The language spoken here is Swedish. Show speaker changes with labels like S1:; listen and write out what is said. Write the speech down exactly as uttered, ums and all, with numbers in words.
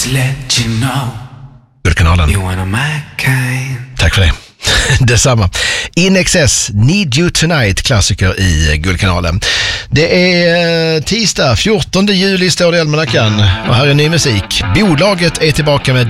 S1: let you know.
S2: Guldkanalen.
S1: You one of my kind.
S2: Tack för det. Detsamma. In Excess, Need You Tonight, klassiker i Guldkanalen. Det är tisdag, fjortonde juli står det i almanackan och här är ny musik. Bolaget är tillbaka med